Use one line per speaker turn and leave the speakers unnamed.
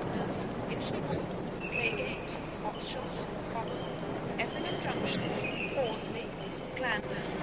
Preston, Hitchin, Claygate, Oxshott, Cobham, Effingham Junction, Horsley, Clandon,